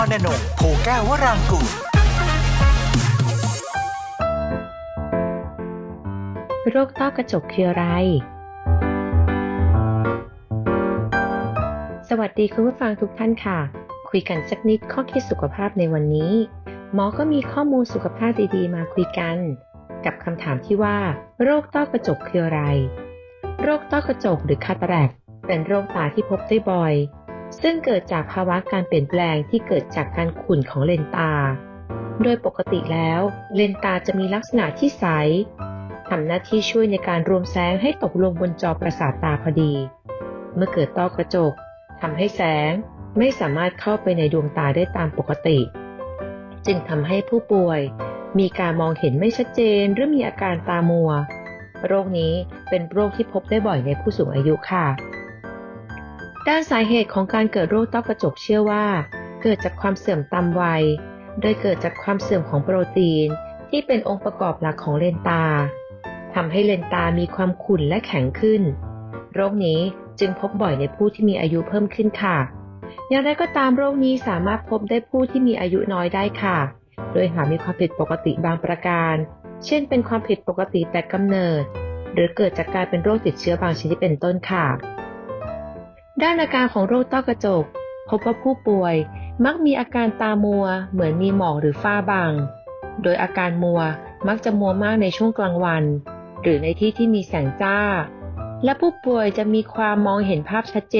ณนงค์ โพแก้ววรางกูลโรคต้อกระจกคืออะไรสวัสดีคุณผู้ฟังทุกท่านค่ะคุยกันสักนิดข้อคิดสุขภาพในวันนี้หมอก็มีข้อมูลสุขภาพดีๆมาคุยกันกับคำถามที่ว่าโรคต้อกระจกคืออะไรโรคต้อกระจกหรือคาตาแรกเป็นโรคตาที่พบได้บ่อยซึ่งเกิดจากภาวะการเปลี่ยนแปลงที่เกิดจากการขุ่นของเลนส์ตาโดยปกติแล้วเลนส์ตาจะมีลักษณะที่ใสทำหน้าที่ช่วยในการรวมแสงให้ตกลงบนจอประสาทตาพอดีเมื่อเกิดต้อกระจกทำให้แสงไม่สามารถเข้าไปในดวงตาได้ตามปกติจึงทำให้ผู้ป่วยมีการมองเห็นไม่ชัดเจนหรือมีอาการตามัวโรคนี้เป็นโรคที่พบได้บ่อยในผู้สูงอายุค่ะด้านสาเหตุของการเกิดโรคต้อกระจกเชื่อว่าเกิดจากความเสื่อมตามวัยโดยเกิดจากความเสื่อมของโปรตีนที่เป็นองค์ประกอบหลักของเลนส์ตาทำให้เลนส์ตามีความขุ่นและแข็งขึ้นโรคนี้จึงพบบ่อยในผู้ที่มีอายุเพิ่มขึ้นค่ะอย่างไรก็ตามโรคนี้สามารถพบได้ผู้ที่มีอายุน้อยได้ค่ะโดยหากมีความผิดปกติบางประการเช่นเป็นความผิดปกติแต่กำเนิดหรือเกิดจากการเป็นโรคติดเชื้อบางชนิดเป็นต้นค่ะด้านอาการของโรคต้อกระจกพบว่าผู้ป่วยมักมีอาการตามัวเหมือนมีหมอกหรือฝ้าบังโดยอาการมัวมักจะมัวมากในช่วงกลางวันหรือในที่ที่มีแสงจ้าและผู้ป่วยจะมีความมองเห็นภาพชัดเจน